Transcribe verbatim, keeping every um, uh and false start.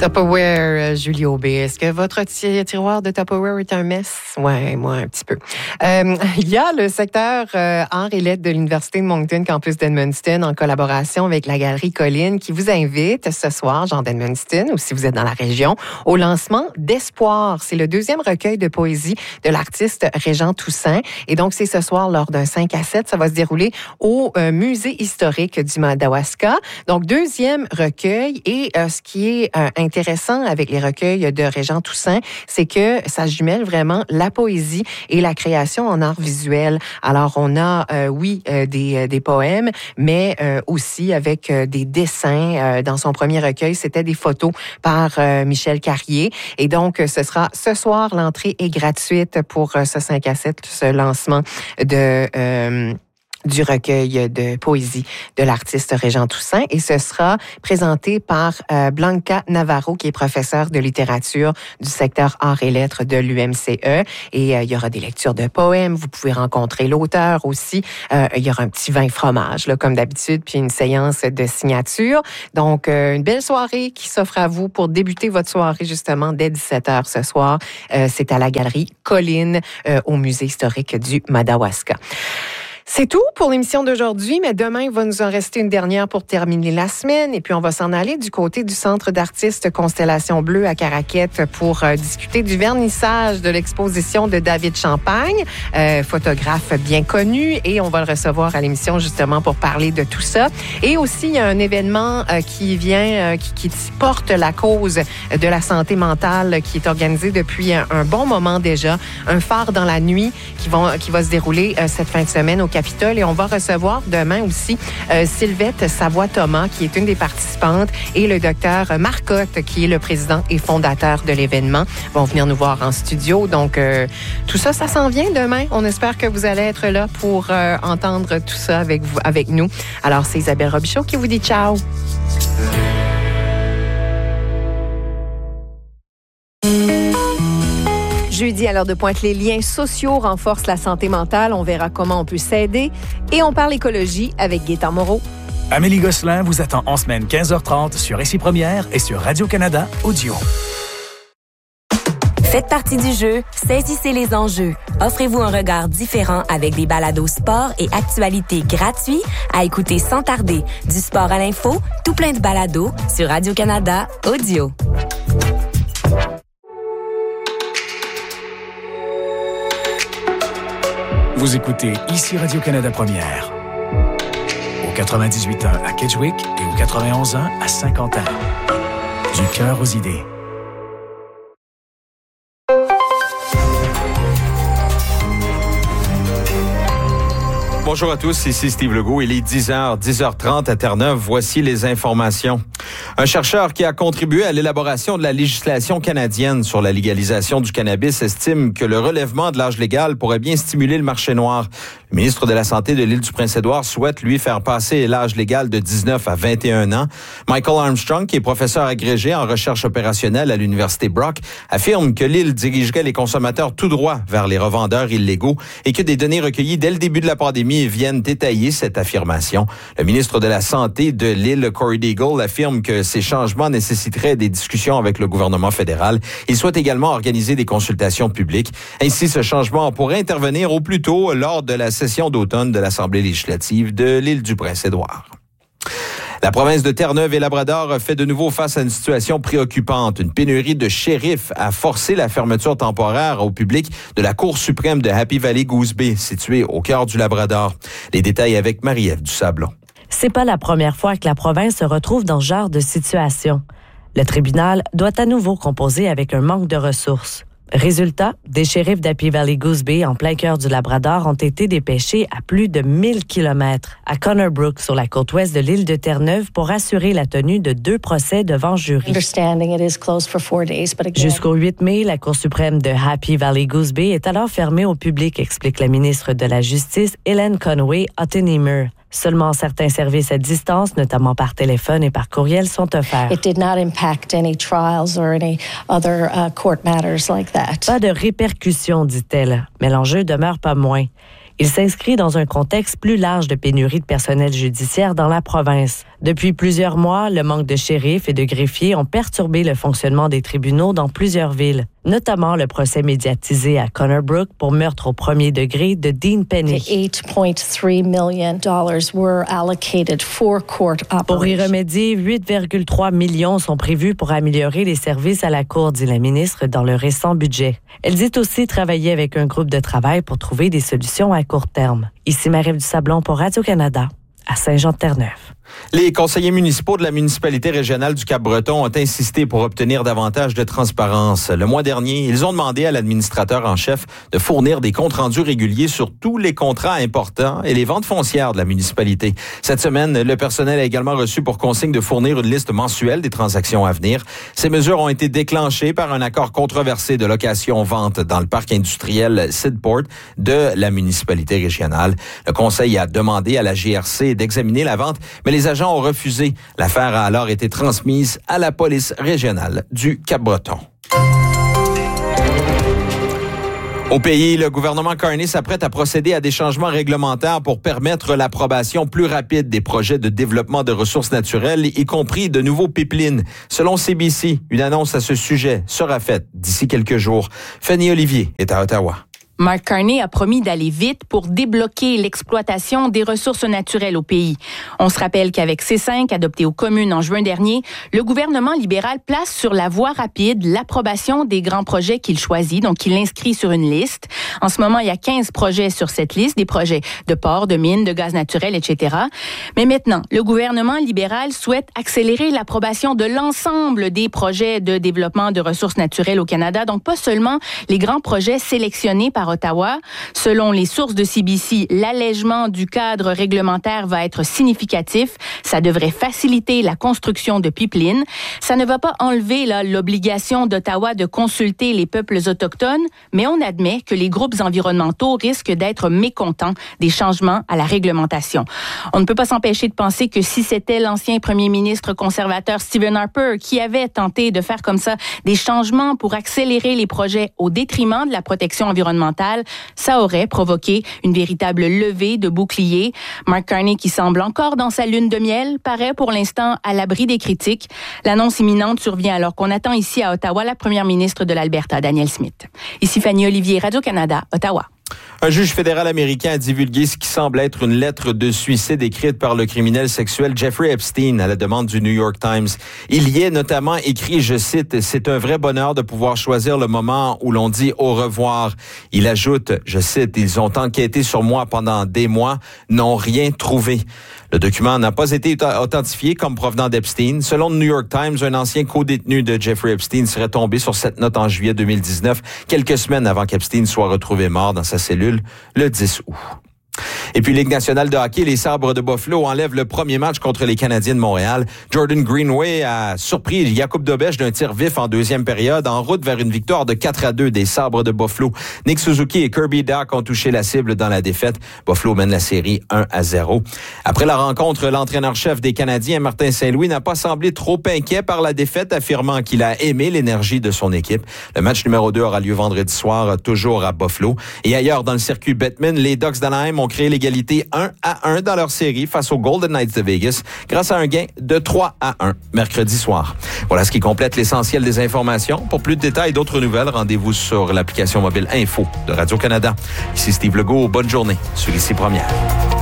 Tupperware, Julie Aubé. Est-ce que votre ti- tiroir de Tupperware est un mess? Ouais, moi, un petit peu. Euh, il y a le secteur euh, Arts et lettres de l'Université de Moncton, campus d'Edmundston, en collaboration avec la Galerie Colline, qui vous invite ce soir, Jean d'Edmundston, ou si vous êtes dans la région, au lancement d'Espoir. C'est le deuxième recueil de poésie de l'artiste Régent Toussaint. Et donc, c'est ce soir, lors d'un cinq à sept, ça va se dérouler au euh, Musée historique du Madawaska. Donc, deuxième recueil. Et euh, ce qui est euh, intéressant avec les recueils de Régent Toussaint, c'est que ça jumelle vraiment la poésie et la création en art visuel. Alors, on a, euh, oui, euh, des, des poèmes, mais euh, aussi avec euh, des dessins. Euh, dans son premier recueil, c'était des photos par euh, Michel Carrier. Et donc, ce sera ce soir, l'entrée est gratuite pour euh, ce cinq à sept, ce lancement de... Euh, du recueil de poésie de l'artiste Régent Toussaint. Et ce sera présenté par euh, Blanca Navarro, qui est professeure de littérature du secteur Arts et lettres de l'U M C E. Et euh, il y aura des lectures de poèmes. Vous pouvez rencontrer l'auteur aussi. Euh, il y aura un petit vin fromage, là, comme d'habitude, puis une séance de signature. Donc, euh, une belle soirée qui s'offre à vous pour débuter votre soirée, justement, dès dix-sept heures ce soir. Euh, c'est à la Galerie Colline, euh, au Musée historique du Madawaska. C'est tout pour l'émission d'aujourd'hui, mais demain, il va nous en rester une dernière pour terminer la semaine. Et puis, on va s'en aller du côté du Centre d'artistes Constellation Bleue à Caraquette pour euh, discuter du vernissage de l'exposition de David Champagne, euh, photographe bien connu. Et on va le recevoir à l'émission justement pour parler de tout ça. Et aussi, il y a un événement euh, qui vient, euh, qui, qui porte la cause de la santé mentale, qui est organisé depuis un, un bon moment déjà. Un phare dans la nuit qui, vont, qui va se dérouler euh, cette fin de semaine au Capitole. Et on va recevoir demain aussi euh, Sylvette Savoie-Thomas, qui est une des participantes, et le docteur Marcotte, qui est le président et fondateur de l'événement, vont venir nous voir en studio. Donc, euh, tout ça, ça s'en vient demain. On espère que vous allez être là pour euh, entendre tout ça avec vous, avec nous. Alors, c'est Isabelle Robichaud qui vous dit ciao. Jeudi, à l'heure de pointe, les liens sociaux renforcent la santé mentale. On verra comment on peut s'aider. Et on parle écologie avec Gaétan Moreau. Amélie Gosselin vous attend en semaine quinze heures trente sur Ici Première et sur Radio-Canada Audio. Faites partie du jeu, saisissez les enjeux. Offrez-vous un regard différent avec des balados sport et actualités gratuits à écouter sans tarder. Du sport à l'info, tout plein de balados sur Radio-Canada Audio. Vous écoutez Ici Radio-Canada Première. Au quatre-vingt-dix-huit ans à Kedgewick et au quatre-vingt-onze ans à Saint-Quentin. Du cœur aux idées. Bonjour à tous, ici Steve Legault. Il est dix heures, dix heures trente à Terre-Neuve. Voici les informations. Un chercheur qui a contribué à l'élaboration de la législation canadienne sur la légalisation du cannabis estime que le relèvement de l'âge légal pourrait bien stimuler le marché noir. Le ministre de la Santé de l'île du Prince-Édouard souhaite, lui, faire passer l'âge légal de dix-neuf à vingt et un ans. Michael Armstrong, qui est professeur agrégé en recherche opérationnelle à l'Université Brock, affirme que l'île dirigerait les consommateurs tout droit vers les revendeurs illégaux et que des données recueillies dès le début de la pandémie viennent détailler cette affirmation. Le ministre de la Santé de l'île, Corey Deagle, affirme que ces changements nécessiteraient des discussions avec le gouvernement fédéral. Il souhaite également organiser des consultations publiques. Ainsi, ce changement pourrait intervenir au plus tôt lors de la session d'automne de l'Assemblée législative de l'île du Prince-Édouard. La province de Terre-Neuve et Labrador fait de nouveau face à une situation préoccupante. Une pénurie de shérifs a forcé la fermeture temporaire au public de la Cour suprême de Happy Valley-Goose Bay, située au cœur du Labrador. Les détails avec Marie-Ève Dusablon. C'est pas la première fois que la province se retrouve dans ce genre de situation. Le tribunal doit à nouveau composer avec un manque de ressources. Résultat, des shérifs d'Happy Valley-Goose Bay en plein cœur du Labrador ont été dépêchés à plus de mille kilomètres à Connor Brook sur la côte ouest de l'île de Terre-Neuve pour assurer la tenue de deux procès devant jury. Jusqu'au huit mai, la Cour suprême de Happy Valley-Goose Bay est alors fermée au public, explique la ministre de la Justice, Hélène Conway-Ottenheimer. Seulement certains services à distance, notamment par téléphone et par courriel, sont offerts. It did not impact any trials or any other uh, court matters like that. Pas de répercussions, dit-elle, mais l'enjeu demeure pas moins. Il s'inscrit dans un contexte plus large de pénurie de personnel judiciaire dans la province. Depuis plusieurs mois, le manque de shérifs et de greffiers ont perturbé le fonctionnement des tribunaux dans plusieurs villes, notamment le procès médiatisé à Connor Brook pour meurtre au premier degré de Dean Penny. eight point three million dollars were allocated for court operations. Pour y remédier, huit virgule trois millions sont prévus pour améliorer les services à la Cour, dit la ministre dans le récent budget. Elle dit aussi travailler avec un groupe de travail pour trouver des solutions à court terme. Ici Marie-Ève Dusablon pour Radio-Canada, à Saint-Jean-de-Terre-Neuve. Les conseillers municipaux de la municipalité régionale du Cap-Breton ont insisté pour obtenir davantage de transparence. Le mois dernier, ils ont demandé à l'administrateur en chef de fournir des comptes rendus réguliers sur tous les contrats importants et les ventes foncières de la municipalité. Cette semaine, le personnel a également reçu pour consigne de fournir une liste mensuelle des transactions à venir. Ces mesures ont été déclenchées par un accord controversé de location-vente dans le parc industriel Sidport de la municipalité régionale. Le conseil a demandé à la G R C d'examiner la vente, mais les Les agents ont refusé. L'affaire a alors été transmise à la police régionale du Cap-Breton. Au pays, le gouvernement Carney s'apprête à procéder à des changements réglementaires pour permettre l'approbation plus rapide des projets de développement de ressources naturelles, y compris de nouveaux pipelines. Selon C B C, une annonce à ce sujet sera faite d'ici quelques jours. Fanny Olivier est à Ottawa. Mark Carney a promis d'aller vite pour débloquer l'exploitation des ressources naturelles au pays. On se rappelle qu'avec C cinq, adopté aux communes en juin dernier, le gouvernement libéral place sur la voie rapide l'approbation des grands projets qu'il choisit, donc il inscrit sur une liste. En ce moment, il y a quinze projets sur cette liste, des projets de ports, de mines, de gaz naturel, et cetera. Mais maintenant, le gouvernement libéral souhaite accélérer l'approbation de l'ensemble des projets de développement de ressources naturelles au Canada, donc pas seulement les grands projets sélectionnés par Ottawa. Selon les sources de C B C, l'allègement du cadre réglementaire va être significatif. Ça devrait faciliter la construction de pipelines. Ça ne va pas enlever là, l'obligation d'Ottawa de consulter les peuples autochtones, mais on admet que les groupes environnementaux risquent d'être mécontents des changements à la réglementation. On ne peut pas s'empêcher de penser que si c'était l'ancien premier ministre conservateur Stephen Harper qui avait tenté de faire comme ça des changements pour accélérer les projets au détriment de la protection environnementale, ça aurait provoqué une véritable levée de boucliers. Mark Carney, qui semble encore dans sa lune de miel, paraît pour l'instant à l'abri des critiques. L'annonce imminente survient alors qu'on attend ici à Ottawa la première ministre de l'Alberta, Danielle Smith. Ici Fanny Olivier, Radio-Canada, Ottawa. Un juge fédéral américain a divulgué ce qui semble être une lettre de suicide écrite par le criminel sexuel Jeffrey Epstein à la demande du New York Times. Il y est notamment écrit, je cite, « C'est un vrai bonheur de pouvoir choisir le moment où l'on dit au revoir ». Il ajoute, je cite, « Ils ont enquêté sur moi pendant des mois, n'ont rien trouvé ». Le document n'a pas été authentifié comme provenant d'Epstein. Selon le New York Times, un ancien co-détenu de Jeffrey Epstein serait tombé sur cette note en juillet deux mille dix-neuf, quelques semaines avant qu'Epstein soit retrouvé mort dans sa cellule le dix août. Et puis, Ligue nationale de hockey, les Sabres de Buffalo enlèvent le premier match contre les Canadiens de Montréal. Jordan Greenway a surpris Jakub Dobeš d'un tir vif en deuxième période, en route vers une victoire de quatre à deux des Sabres de Buffalo. Nick Suzuki et Kirby Dach ont touché la cible dans la défaite. Buffalo mène la série un à zéro. Après la rencontre, l'entraîneur-chef des Canadiens, Martin Saint-Louis, n'a pas semblé trop inquiet par la défaite, affirmant qu'il a aimé l'énergie de son équipe. Le match numéro deux aura lieu vendredi soir, toujours à Buffalo. Et ailleurs, dans le circuit Bettman, les Ducks d'Anaheim ont créé l'égalité un à un dans leur série face aux Golden Knights de Vegas grâce à un gain de trois à un mercredi soir. Voilà ce qui complète l'essentiel des informations. Pour plus de détails et d'autres nouvelles, rendez-vous sur l'application mobile Info de Radio-Canada. Ici Steve Legault. Bonne journée sur Ici Première.